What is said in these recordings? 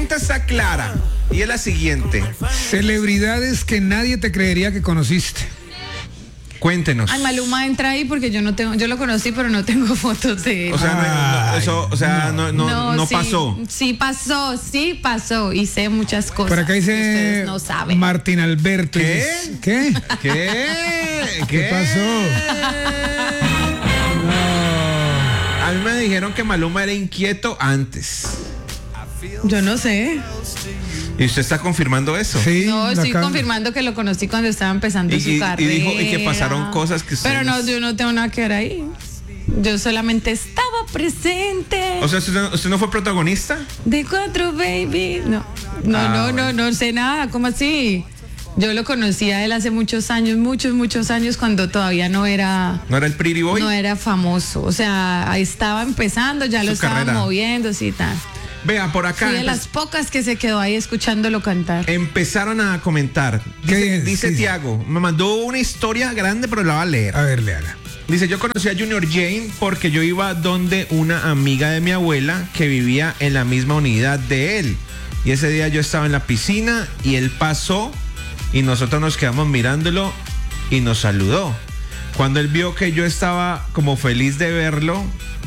pregunta está clara y es la siguiente. Celebridades que nadie te creería que conociste. Cuéntenos. Ay, Maluma entra ahí porque yo lo conocí, pero no tengo fotos de él. O sea, no sí, pasó. Sí pasó. Y sé muchas cosas. Por acá que dice ustedes no saben. Martín Alberto. ¿Qué? ¿Qué? ¿Qué pasó? A mí me dijeron que Maluma era inquieto antes. Yo no sé. ¿Y usted está confirmando eso? Sí. No, estoy confirmando que lo conocí cuando estaba empezando su carrera. Y que pasaron cosas que usted... Pero no, yo no tengo nada que ver ahí. Yo solamente estaba presente. O sea, ¿usted no fue protagonista? De 4, baby. No sé nada. ¿Cómo así? Yo lo conocí a él hace muchos años, muchos años, cuando todavía no era... ¿No era el Pretty Boy? No era famoso. O sea, ahí estaba empezando, ya lo estaba moviendo, y tal. Vea, por acá. Fui de las pocas que se quedó ahí escuchándolo cantar. Empezaron a comentar. Dice Tiago, me mandó una historia grande, pero la va a leer. A ver, léala. Dice, yo conocí a Junior Jane porque yo iba donde una amiga de mi abuela que vivía en la misma unidad de él. Y ese día yo estaba en la piscina y él pasó y nosotros nos quedamos mirándolo y nos saludó. Cuando él vio que yo estaba como feliz de verlo,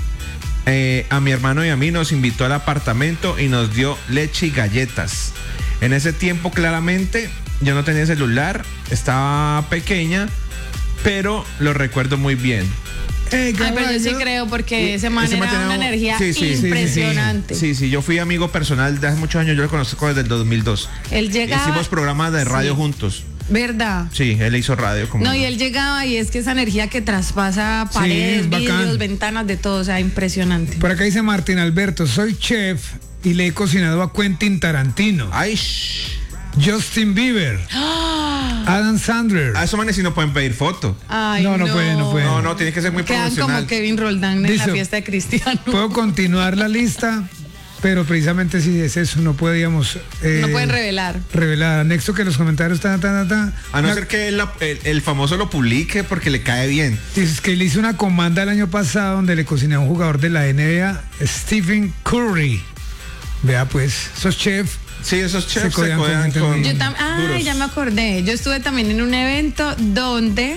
a mi hermano y a mí nos invitó al apartamento y nos dio leche y galletas. En ese tiempo claramente yo no tenía celular, estaba pequeña, pero lo recuerdo muy bien. Pero yo sí creo, porque ese man era una energía impresionante. Sí, yo fui amigo personal de hace muchos años, yo lo conozco desde el 2002. Él llegaba... Hicimos programas de radio juntos. ¿Verdad? Sí, él hizo radio. Y él llegaba y es que esa energía que traspasa paredes, vidrios, ventanas, de todo, o sea, impresionante. Por acá dice Martín Alberto, soy chef y le he cocinado a Quentin Tarantino. Ay, Justin Bieber. Adam Sandler. A esos manes sí no pueden pedir foto. Ay, no pueden. No, tiene que ser muy Quedan profesional. como Kevin Roldán en la fiesta de Cristiano. Puedo continuar la lista, pero precisamente si es eso, no podíamos... no pueden revelar. Anexo que los comentarios... A no ser que el famoso lo publique porque le cae bien. Dices que le hice una comanda el año pasado donde le cociné a un jugador de la NBA, Stephen Curry. Vea pues, esos chefs... Sí, esos chefs se codean con duros. Ya me acordé. Yo estuve también en un evento donde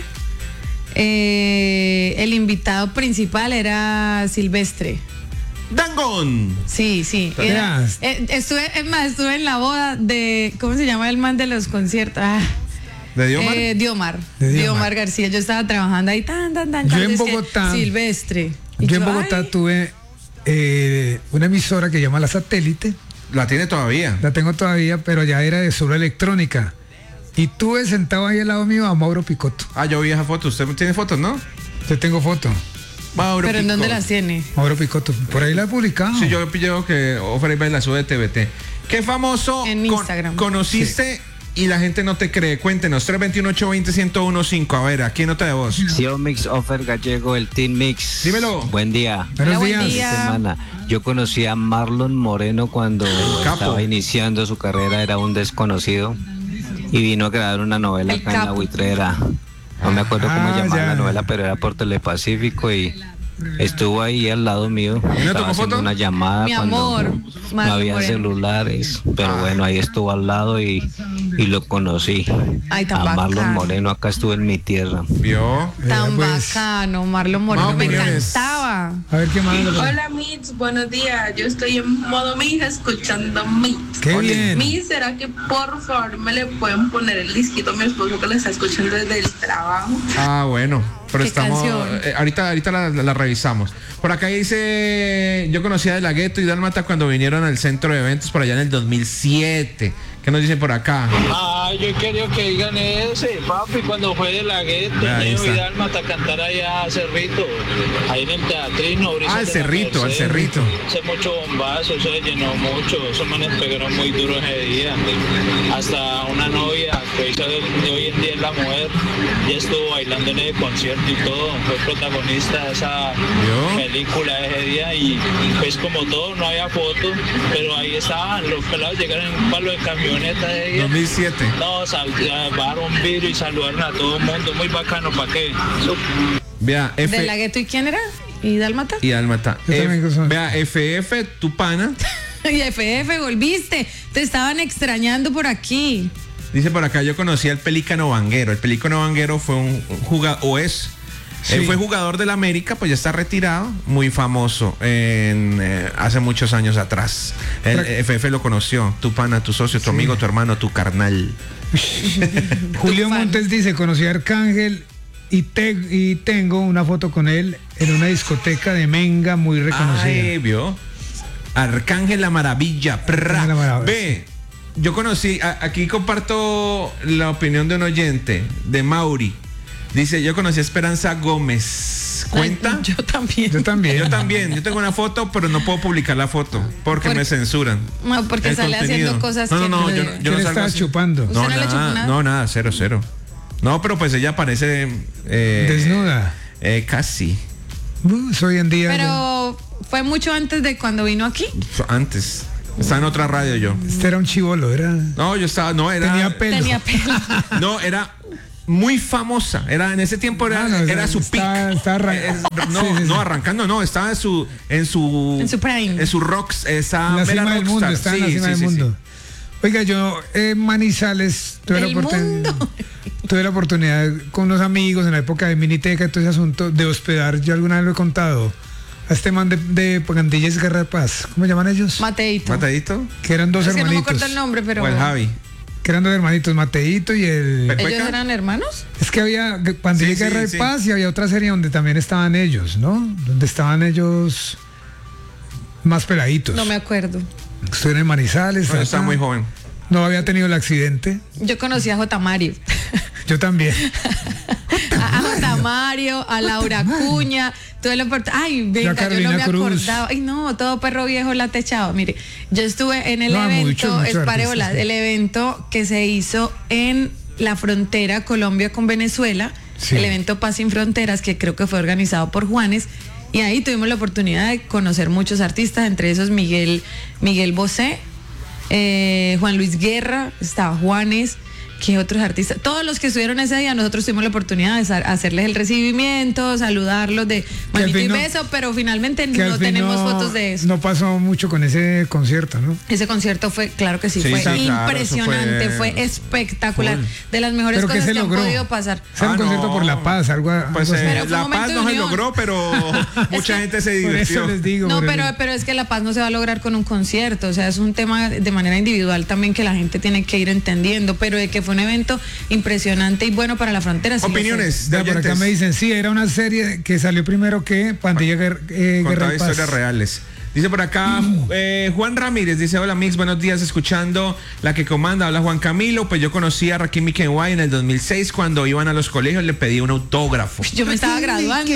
el invitado principal era Silvestre. ¡Dangón! Sí. Estuve en la boda de... ¿Cómo se llama el man de los conciertos? ¿De Diomar? Diomar García. Yo estaba trabajando ahí. Yo en Bogotá... Silvestre. Yo en Bogotá tuve una emisora que llama La Satélite. ¿La tiene todavía? La tengo todavía, pero ya era de solo electrónica. Y tuve sentado ahí al lado mío a Mauro Picotto. Yo vi esa foto. ¿Usted tiene fotos, no? Yo tengo foto. Mauro ¿Pero en dónde las tiene? Mauro Picotto. Por ahí la he publicado. Sí, yo pillo que Offer la sube de TVT. ¿Qué famoso en Instagram conociste y la gente no te cree? Cuéntenos. 321-820-1015. A ver, aquí nota de voz. Mix Offer Gallego, el Team Mix. Dímelo. Buen día. Buenos días. Buen día. Semana. Yo conocí a Marlon Moreno cuando estaba iniciando su carrera, era un desconocido y vino a grabar una novela acá en La Buitrera. No me acuerdo cómo llamaba la novela, pero era por Telepacífico y estuvo ahí al lado mío. Estaba haciendo una llamada cuando no había celulares, pero bueno, ahí estuvo al lado y lo conocí. Ay, tan a Marlon bacano. Moreno, acá estuvo en mi tierra. ¿Vio? Tan pues, bacano, Marlon Moreno, me encantaba. A ver qué más. Hola Mitz, buenos días. Yo estoy en modo Mija escuchando Mitz. Qué bien. Mitz, ¿será que por favor me le pueden poner el disquito a mi esposo que lo está escuchando desde el trabajo? Bueno. Pero ¿Qué estamos... canción? ahorita la revisamos. Por acá dice... Yo conocía a De La Ghetto y Dálmata cuando vinieron al centro de eventos por allá en el 2007. ¿Qué nos dicen por acá? Yo he querido que digan ese, papi, cuando fue De La Ghetto, Neo y Dálmata a cantar allá a Cerrito, ahí en el teatrino. Al Cerrito. Hace mucho bombazo, se llenó mucho, esos manes pegaron muy duro ese día. Hasta una novia que hizo de hoy en día es la mujer, ya estuvo bailando en el concierto y todo, fue protagonista de esa película ese día y pues como todo, no había fotos, pero ahí estaban, los pelados llegaron en un palo de camioneta de ella. 2007. No, salvaron vidrio y saludaron a todo el mundo, muy bacano, ¿para qué? Vea, ¿De La Ghetto y quién era? ¿Y Dálmata? Y Dálmata. Yo también Vea, FF, tu pana. Y FF, volviste. Te estaban extrañando por aquí. Dice por acá, yo conocí al Pelícano Vanguero. El Pelícano Vanguero fue un jugador, o es... Sí. Él fue jugador del América, pues ya está retirado, muy famoso hace muchos años atrás. El FF lo conoció, tu pana, tu socio, tu amigo, tu hermano, tu carnal. Julio Montes dice, conocí a Arcángel y tengo una foto con él en una discoteca de Menga muy reconocida. Ay, vio. Arcángel la Maravilla. Prra. La Maravilla. Ve, yo conocí, aquí comparto la opinión de un oyente, de Mauri. Dice, yo conocí a Esperanza Gómez. ¿Cuenta? Yo también. Yo también. Yo también. Yo tengo una foto, pero no puedo publicar la foto porque me censuran. No, porque El sale contenido. haciendo cosas No, que no, yo ¿Qué no le salgo estaba así. chupando? ¿Usted no le chupó nada? No, cero. No, pero pues ella parece... Desnuda. Casi. Hoy en día. Pero fue mucho antes de cuando vino aquí. Antes. Estaba en otra radio yo. Este era un chibolo, era. No, yo estaba... No, era... Tenía pelo. Tenía pelo. No, era muy famosa. En ese tiempo era su pick. No, arrancando, no, estaba en su prime. En su rocks, esa En la mera cima del mundo, rockstar. está en la cima del mundo. Oiga, yo en Manizales tuve la oportunidad con unos amigos en la época de Miniteca, todo ese asunto de hospedar, yo alguna vez lo he contado, a este man de Pagandillas Guerra de Paz. ¿Cómo llaman ellos? Mateito. ¿Matadito? Que eran dos Es que no me hermanitos. acuerdo el nombre, pero... O el Javi. Que eran dos hermanitos, Mateito y el... ¿Ellos eran hermanos? Es que había Pandilla Sí, Guerra de sí. Paz y había otra serie donde también estaban ellos, ¿no? Donde estaban ellos más peladitos. No me acuerdo. Estuvieron en Manizales. Bueno, estaba muy joven. No había tenido el accidente. Yo conocí a J. Mario. Yo también. A J. Mario, a Laura Cuña. Tuve la oportunidad. Ay, venga, yo Carolina no me Cruz. acordaba. Ay, no, todo perro viejo la techado. Mire, yo estuve en el No, evento, mucho Espareola, artistas. el evento que se hizo en la frontera Colombia con Venezuela. Sí. El evento Paz sin Fronteras, que creo que fue organizado por Juanes. Y ahí tuvimos la oportunidad de conocer muchos artistas, entre esos Miguel Bosé, Juan Luis Guerra, estaba Juanes, que otros artistas, todos los que estuvieron ese día, nosotros tuvimos la oportunidad de hacerles el recibimiento, saludarlos de manito y beso, pero finalmente no tenemos fotos de eso. No pasó mucho con ese concierto, ¿no? Ese concierto fue, claro que sí, Sí, fue sí, claro, impresionante, eso fue espectacular, full. de las mejores ¿Pero qué cosas se que logró? han podido pasar. Era un concierto por la paz, algo Pues así. Pero fue la un paz momento no de se unión. logró, pero mucha gente se Por eso divirtió. les digo. No, por pero es que la paz no se va a lograr con un concierto, o sea, es un tema de manera individual también que la gente tiene que ir entendiendo, pero de que fue un evento impresionante y bueno para la frontera. Sí, Opiniones de Ya, por acá oyentes. me dicen, sí, era una serie que salió primero que Pandilla Guerra Contaba de Paz. historias reales. Dice por acá Juan Ramírez, dice hola Mix, buenos días, escuchando la que comanda, habla Juan Camilo. Pues yo conocí a Rakim Kenway en el 2006 cuando iban a los colegios, le pedí un autógrafo. Yo me estaba graduando.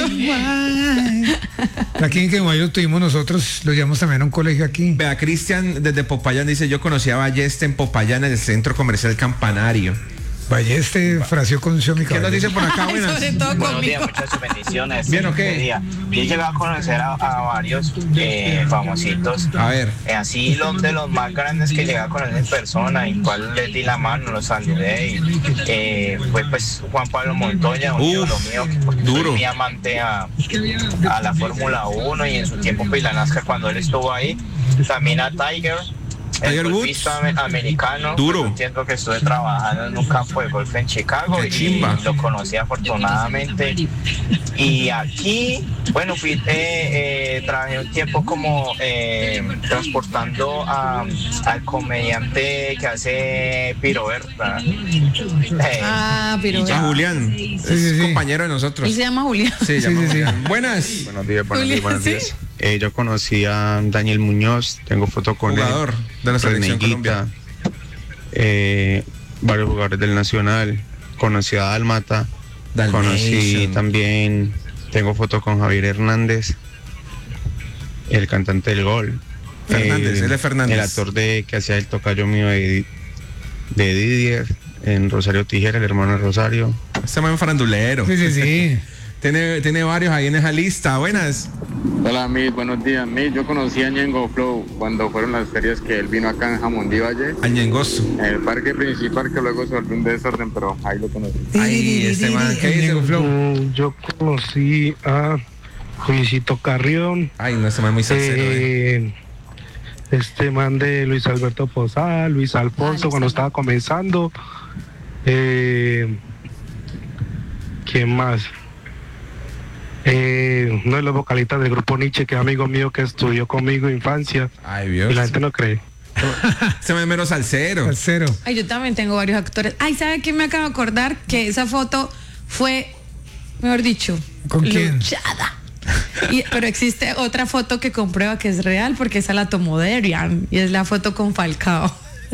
Aquí en Queguay lo tuvimos nosotros, lo llevamos también a un colegio aquí. Vea, Cristian desde Popayán dice, yo conocí a Balleste en Popayán en el centro comercial Campanario. Balleste, Fracio con mi ¿Qué nos cabello. dice por acá? Ay, Buenas. sobre todo Buenos días, conmigo. muchas bendiciones. Bien, ok. Este día. Yo llegué a conocer a varios famositos. A ver. Así los de los más grandes que llegué a conocer en persona, y cual les di la mano, los saludé. Y fue pues Juan Pablo Montoya, un ídolo mío, que porque duro. soy mi amante a la Fórmula 1 y en su tiempo pues la NASCAR cuando él estuvo ahí. También a Tiger. Tiger El Woods. golfista americano. Duro. Pues, entiendo que estuve trabajando en un campo de golf en Chicago. Qué y chimba. lo conocí afortunadamente. Y aquí, bueno, trabajé un tiempo como transportando al comediante que hace Piroberta. Pero A Julián, es sí. compañero de nosotros. él se llama Julián. Sí, Sí, sí, sí. Buenas. Buenos días, Julián, buenos ¿sí? días. Yo conocí a Daniel Muñoz, tengo foto con Jugador de la él, selección Reneguita, varios jugadores del Nacional, conocí a Dálmata, Dalmatian. conocí también, tengo foto con Javier Hernández, el cantante del Gol. Fernández, él es Fernández. El actor que hacía el tocayo mío de Didier, en Rosario Tijera, el hermano de Rosario. Este man farandulero. Sí, sí, sí. Tiene varios ahí en esa lista. Buenas. Hola, Mitch, buenos días. Mitch, yo conocí a Ñengo Flow cuando fueron las ferias que él vino acá en Jamundí Valle, Añengoso. en el parque principal, que luego se volvió un desorden, pero ahí lo conocí. Ahí, este man. ¿Qué dice? Ñengo Flow. Yo conocí a Luisito Carrión, Ay, no, este man muy salsero. este man de Luis Alberto Posada, Luis Alfonso, cuando estaba comenzando. ¿Quién más? Uno de los vocalistas del grupo Nietzsche, que es amigo mío, que estudió conmigo en infancia. Ay, Dios. Y la gente no cree. Se me mero salsero. Ay, yo también tengo varios actores. Ay, ¿sabe qué me acabo de acordar? Que esa foto fue, mejor dicho, ¿con quién? Luchada. Pero existe otra foto que comprueba que es real, porque esa la tomó Derian, y es la foto con Falcao.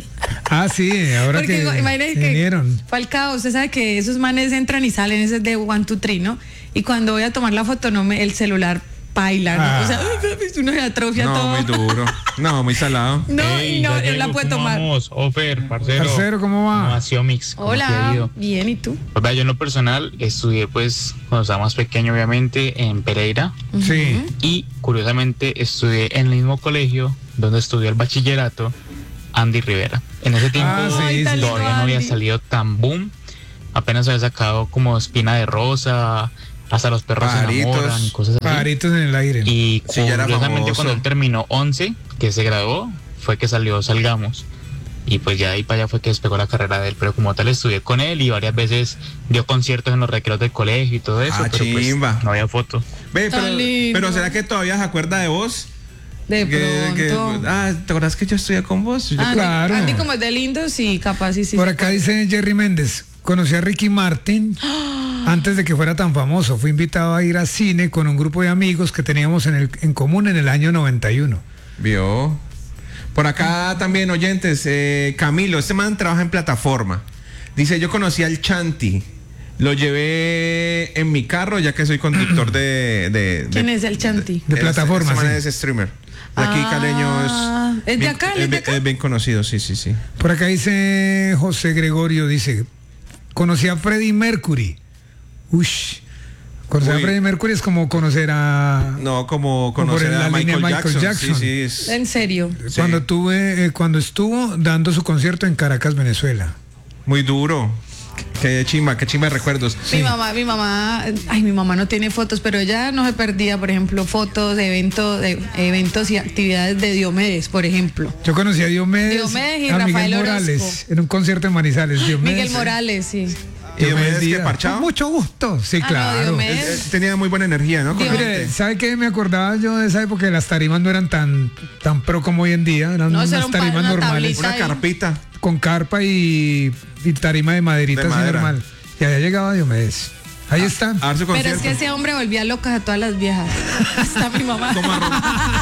Ah, sí, ahora porque que imagínate que Falcao, usted sabe que esos manes entran y salen, ese es de 1, 2, 3, ¿no? Y cuando voy a tomar la foto, el celular baila, ¿no? O sea, uno se atrofia todo. No, muy duro. No, muy salado. No, y no, él la puede tomar. Vamos, Ofer, parcero. Parcero, ¿cómo va? ¿Cómo ha sido Mix? Hola, bien, ¿y tú? Pues vea, yo en lo personal estudié, pues, cuando estaba más pequeño, obviamente, en Pereira. Sí. Y, curiosamente, estudié en el mismo colegio donde estudió el bachillerato Andy Rivera. En ese tiempo todavía no había salido tan boom. Apenas había sacado como Espina de Rosa, Hasta los perros se enamoran y cosas así. Pajaritos en el aire. Y curiosamente cuando él terminó 11, que se graduó, fue que salió Salgamos. Y pues ya de ahí para allá fue que despegó la carrera de él. Pero como tal estudié con él y varias veces dio conciertos en los recreos del colegio y todo eso. Pero chimba. Pues no había foto. Ve, pero ¿será que todavía se acuerda de vos? De pronto. ¿te acordás que yo estudié con vos? Claro. Andy como es de lindo, sí, capaz sí. Por acá dice Jerry Méndez, conocí a Ricky Martin antes de que fuera tan famoso. Fui invitado a ir a cine con un grupo de amigos que teníamos en común en el año 91. Vio. Por acá también, oyentes, Camilo, este man trabaja en plataforma. Dice, yo conocí al Chanti. Lo llevé en mi carro, ya que soy conductor de ¿Quién es el Chanti? De plataforma, este man sí. es streamer. De aquí, caleño, ¿es de acá? es bien conocido, sí. Por acá dice José Gregorio, dice, conocí a Freddie Mercury. Ush. Conocer a Freddie Mercury es como conocer a... No, como conocer a Michael Jackson. Sí, ¿En serio? Sí. Cuando estuvo dando su concierto en Caracas, Venezuela. Muy duro. Qué chimba de recuerdos. Sí. Mi mamá no tiene fotos, pero ella no se perdía, por ejemplo, fotos de eventos y actividades de Diomedes, por ejemplo. Yo conocí a Diomedes y a Rafael Miguel Morales Orozco. en un concierto en Manizales. Miguel Morales, sí. ¿Y Diomedes que parchado? Con mucho gusto, sí, claro. Él tenía muy buena energía, ¿no? Mire, ¿sabe qué? Me acordaba yo de esa época que las tarimas no eran tan pro como hoy en día, eran unas tarimas normales. Una carpita. Con carpa y tarima de maderita así normal. Y allá llegaba Diomedes. Ahí está. Pero es que ese hombre volvía locas a todas las viejas. Hasta mi mamá.